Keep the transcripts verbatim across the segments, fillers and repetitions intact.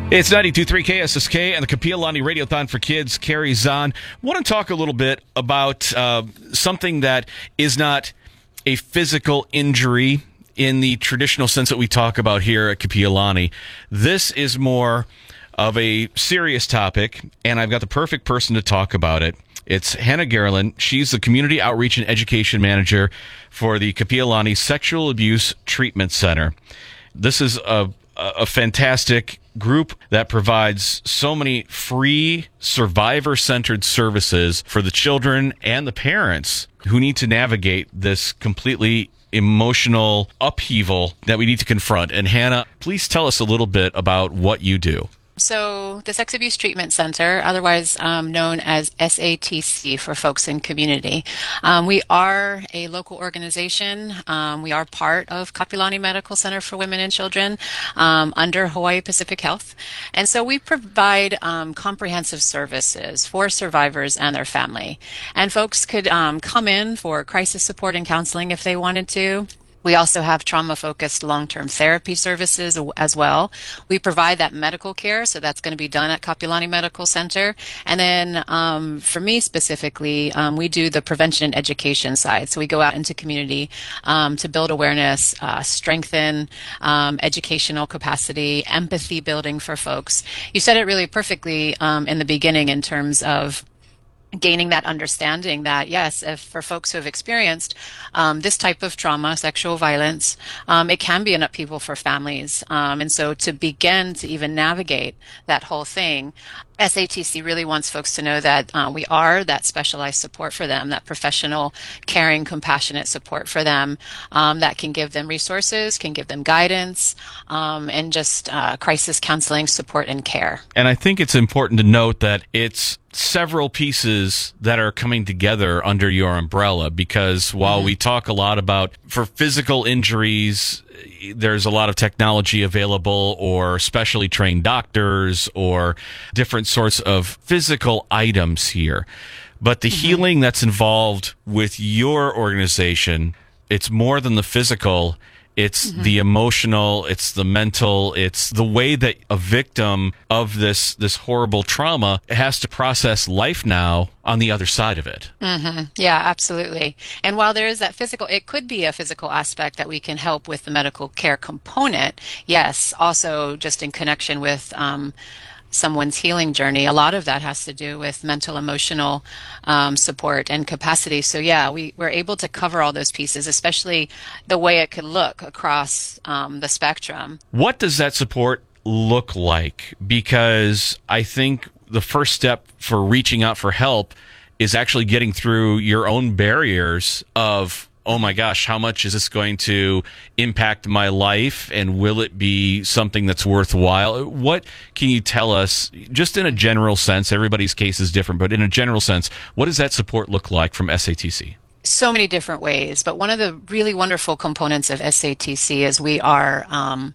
It's ninety-two point three K S S K and the Kapi'olani Radiothon for Kids carries on. I want to talk a little bit about uh, something that is not a physical injury in the traditional sense that we talk about here at Kapi'olani. This is more of a serious topic, and I've got the perfect person to talk about it. It's Hannah Garland. She's the Community Outreach and Education Manager for the Kapi'olani Sexual Abuse Treatment Center. This is a, a fantastic group that provides so many free survivor-centered services for the children and the parents who need to navigate this completely emotional upheaval that we need to confront. And Hannah, please tell us a little bit about what you do. So the Sex Abuse Treatment Center, otherwise um, known as S A T C for folks in community, um, we are a local organization. Um, we are part of Kapi'olani Medical Center for Women and Children um, under Hawaii Pacific Health. And so we provide um, comprehensive services for survivors and their family. And folks could um, come in for crisis support and counseling if they wanted to. We also have trauma-focused long-term therapy services as well. We provide that medical care, so that's going to be done at Kapi'olani Medical Center. And then um, for me specifically, um, we do the prevention and education side. So we go out into community um, to build awareness, uh, strengthen um, educational capacity, empathy building for folks. You said it really perfectly um, in the beginning in terms of gaining that understanding that, yes, if for folks who have experienced um, this type of trauma, sexual violence, um, it can be an upheaval for families. Um, and so to begin to even navigate that whole thing, S A T C really wants folks to know that uh, we are that specialized support for them, that professional, caring, compassionate support for them um, that can give them resources, can give them guidance, um, and just uh, crisis counseling, support, and care. And I think it's important to note that it's several pieces that are coming together under your umbrella, because while mm-hmm. we talk a lot about for physical injuries, there's a lot of technology available, or specially trained doctors, or different sorts of physical items here. But the mm-hmm. healing that's involved with your organization, it's more than the physical. It's mm-hmm. the emotional, it's the mental, it's the way that a victim of this this horrible trauma has to process life now on the other side of it. Mm-hmm. Yeah, absolutely. And while there is that physical, it could be a physical aspect that we can help with the medical care component. Yes, also just in connection with um, someone's healing journey, a lot of that has to do with mental, emotional um, support and capacity. So yeah, we, we're able to cover all those pieces, especially the way it could look across um, the spectrum. What does that support look like? Because I think the first step for reaching out for help is actually getting through your own barriers of, oh my gosh, how much is this going to impact my life, and will it be something that's worthwhile? What can you tell us, just in a general sense? Everybody's case is different, but in a general sense, what does that support look like from S A T C? So many different ways, but one of the really wonderful components of S A T C is we are um,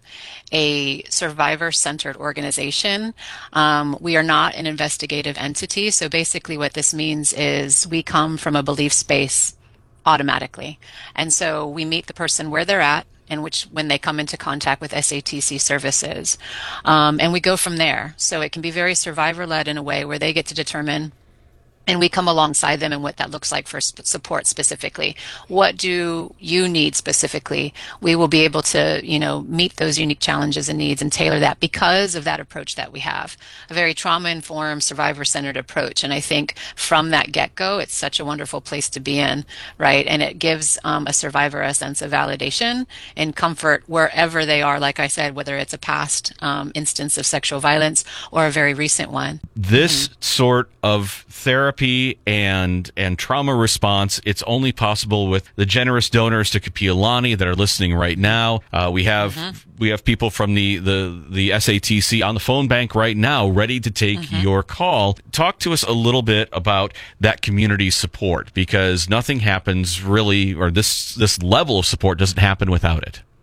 a survivor-centered organization. Um, we are not an investigative entity, so basically what this means is we come from a belief space automatically. And so we meet the person where they're at, in which when they come into contact with S A T C services. Um, and we go from there. So it can be very survivor-led in a way where they get to determine, and we come alongside them and what that looks like for sp- support specifically. What do you need specifically? We will be able to, you know, meet those unique challenges and needs and tailor that because of that approach that we have. A very trauma-informed, survivor-centered approach. And I think from that get-go, it's such a wonderful place to be in, right? And it gives um, a survivor a sense of validation and comfort wherever they are, like I said, whether it's a past um, instance of sexual violence or a very recent one. This mm-hmm. sort of therapy and and trauma response, it's only possible with the generous donors to Kapi'olani that are listening right now. Uh, we have mm-hmm. we have people from the, the, the S A T C on the phone bank right now ready to take mm-hmm. your call. Talk to us a little bit about that community support, because nothing happens really, or this this level of support doesn't happen without it.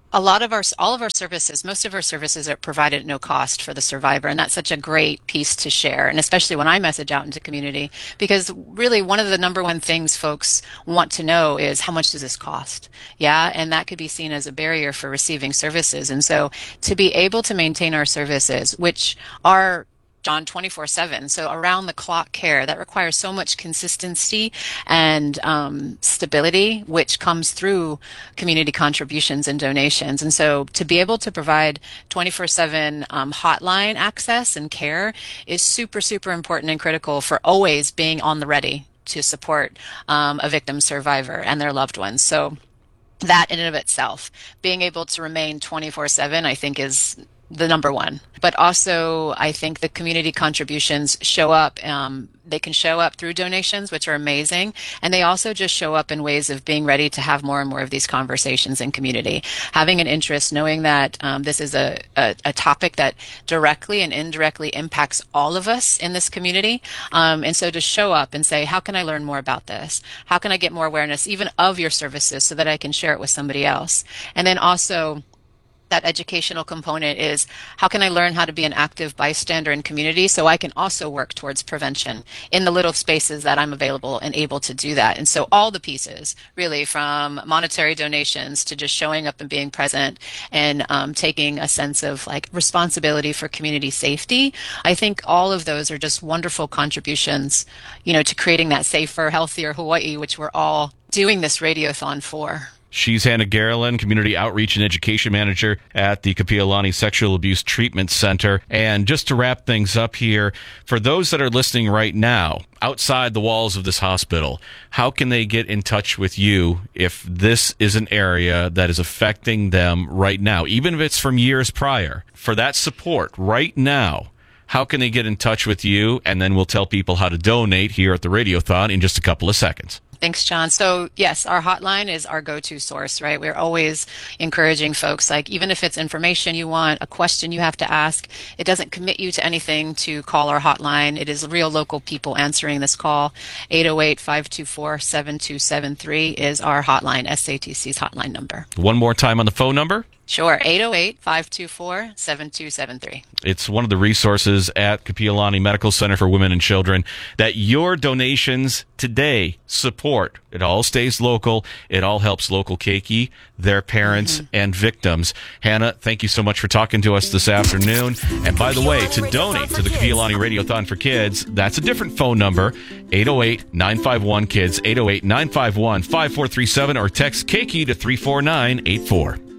A lot of our, all of our services, most of our services are provided at no cost for the survivor. And that's such a great piece to share. And especially when I message out into community, because really one of the number one things folks want to know is how much does this cost? Yeah. And that could be seen as a barrier for receiving services. And so to be able to maintain our services, which are John twenty-four seven. So around the clock care that requires so much consistency and um, stability, which comes through community contributions and donations. And so to be able to provide twenty-four seven um, hotline access and care is super, super important and critical for always being on the ready to support um, a victim survivor and their loved ones. So that in and of itself, being able to remain twenty-four seven, I think is the number one. But also, I think the community contributions show up. Um, they can show up through donations, which are amazing. And they also just show up in ways of being ready to have more and more of these conversations in community. Having an interest, knowing that um, this is a, a, a topic that directly and indirectly impacts all of us in this community. Um, and so to show up and say, how can I learn more about this? How can I get more awareness even of your services so that I can share it with somebody else? And then also, that educational component is how can I learn how to be an active bystander in community so I can also work towards prevention in the little spaces that I'm available and able to do that. And so all the pieces, really, from monetary donations to just showing up and being present and um, taking a sense of like responsibility for community safety. I think all of those are just wonderful contributions, you know, to creating that safer, healthier Hawaii, which we're all doing this radiothon for. She's Hannah Garland, Community Outreach and Education Manager at the Kapi'olani Sexual Abuse Treatment Center. And just to wrap things up here, for those that are listening right now, outside the walls of this hospital, how can they get in touch with you if this is an area that is affecting them right now, even if it's from years prior? For that support right now, how can they get in touch with you? And then we'll tell people how to donate here at the Radiothon in just a couple of seconds. Thanks, John. So yes, our hotline is our go-to source, right? We're always encouraging folks, like even if it's information you want, a question you have to ask, it doesn't commit you to anything to call our hotline. It is real local people answering this call. eight oh eight, five two four, seven two seven three is our hotline, S A T C's hotline number. One more time on the phone number. Sure, eight oh eight, five two four, seven two seven three. It's one of the resources at Kapi'olani Medical Center for Women and Children that your donations today support. It all stays local. It all helps local keiki, their parents, mm-hmm. and victims. Hannah, thank you so much for talking to us this afternoon. And by the way, to donate to the Kapi'olani Radiothon for Kids, that's a different phone number, eight oh eight, nine five one, KIDS, eight oh eight, nine five one, five four three seven, or text keiki to three four nine eight four.